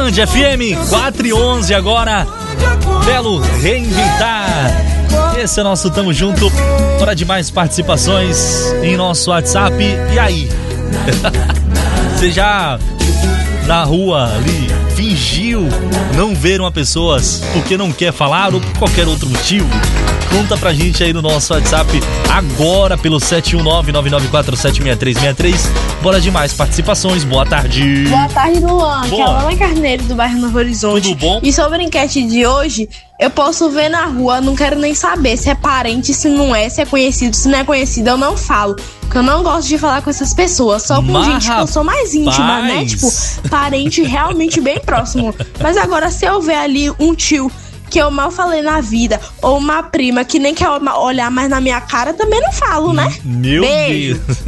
Band FM 4:11 agora. Belo Reinventar. Esse é o nosso Tamo Junto. Hora de mais participações em nosso WhatsApp. E aí? Você já na rua ali fingiu não ver uma pessoa porque não quer falar ou por qualquer outro motivo? Conta pra gente aí no nosso WhatsApp agora pelo 719-9947-6363. Bora de mais participações. Boa tarde. Boa tarde, Luan. Que é a Luana Carneiro do bairro Novo Horizonte. Tudo bom? E sobre a enquete de hoje, eu posso ver na rua, não quero nem saber se é parente, se não é, se é conhecido, se não é conhecido, eu não falo. Porque eu não gosto de falar com essas pessoas, só com gente que eu sou mais íntima, né? Tipo, parente realmente bem próximo. Mas agora, se eu ver ali um tio que eu mal falei na vida, ou uma prima que nem quer olhar mais na minha cara, também não falo, né? Meu Beijo. Deus.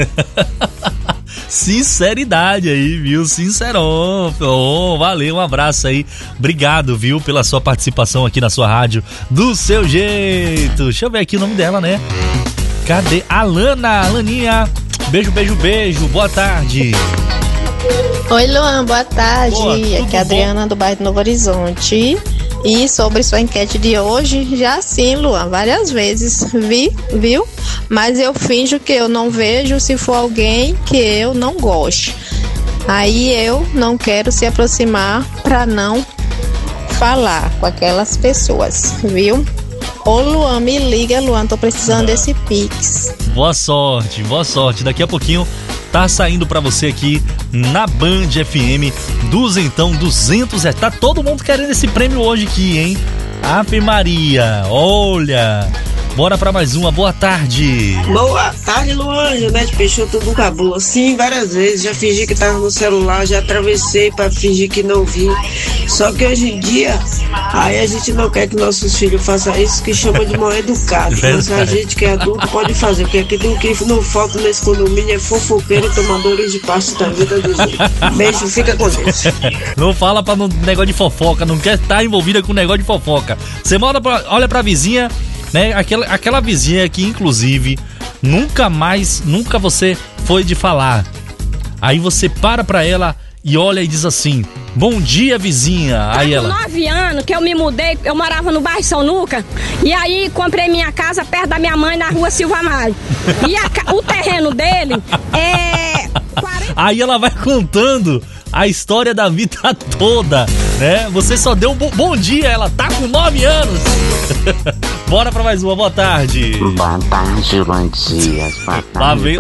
Sinceridade aí, viu? Sincerão. Oh, valeu, um abraço aí. Obrigado, viu, pela sua participação aqui na sua rádio, do seu jeito. Deixa eu ver aqui o nome dela, né? Cadê? Alaninha. Beijo, beijo, beijo. Boa tarde. Oi, Luan, boa tarde. Aqui é a Adriana do bairro Novo Horizonte. E sobre sua enquete de hoje, já sim, Luan, várias vezes, viu? Mas eu finjo que eu não vejo se for alguém que eu não goste. Aí eu não quero se aproximar pra não falar com aquelas pessoas, viu? Ô, Luan, me liga, Luan, tô precisando desse Pix. Boa sorte, boa sorte. Daqui a pouquinho tá saindo pra você aqui na Band FM 200 reais. Tá todo mundo querendo esse prêmio hoje aqui, hein? Ave Maria, olha. Bora pra mais uma, boa tarde. Boa tarde, Luan. Janete Peixoto do Cabo. Sim, várias vezes. Já fingi que tava no celular, já atravessei pra fingir que não vi. Só que hoje em dia, aí a gente não quer que nossos filhos façam isso, que chama de mal educado. Mas a gente que é adulto pode fazer, porque aqui do que não falta nesse condomínio é fofoqueiro e tomadores de parte da vida dos outros. Beijo, fica com Deus. Não fala pra negócio de fofoca, não quer estar envolvida com negócio de fofoca. Você olha pra vizinha, né? Aquela vizinha que, inclusive, nunca você foi de falar. Aí você pra ela e olha e diz assim: bom dia, vizinha. Aí ela: 9 anos que eu me mudei, eu morava no bairro São Luca. E aí comprei minha casa perto da minha mãe na rua Silva Mário. E o terreno dele é 40... Aí ela vai contando a história da vida toda, né? Você só deu um bom dia, ela tá com 9 anos. Bora pra mais uma, boa tarde. Boa tarde, Luan Dias. Lá vem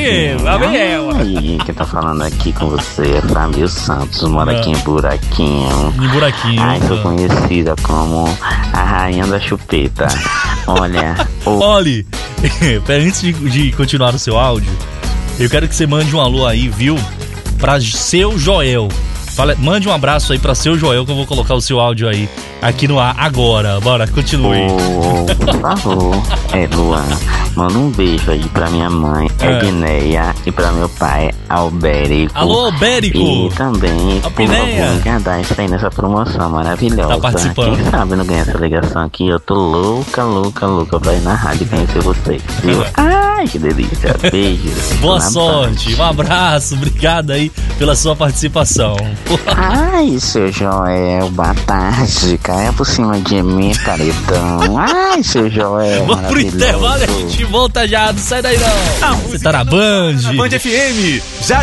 ela. Aí, quem tá falando aqui com você é Flamio Santos, mora aqui em Buraquinho. Em Buraquinho. Ai, sou conhecida como a rainha da chupeta. Olha, Olha, antes de continuar o seu áudio, eu quero que você mande um alô aí, viu? Pra seu Joel. Mande um abraço aí pra seu Joel, que eu vou colocar o seu áudio aí aqui no ar agora. Bora, continue. Por favor, Luan, manda um beijo aí pra minha mãe, Edneia, e pra meu pai, Albérico. Alô, Albérico! E também, por favor, cadastra aí nessa promoção maravilhosa. Tá participando. Quem sabe não ganha essa ligação aqui, eu tô louca pra ir na rádio conhecer vocês, viu? Ai, que delícia. Beijos. Boa sorte, um abraço, obrigado aí pela sua participação. Ai, seu Joel, boa tarde. Caia por cima de mim, caretão. Ai, seu Joel. Vamos pro intervalo e a gente volta já. Não sai daí não. Você tá na Band. Na Band FM. Já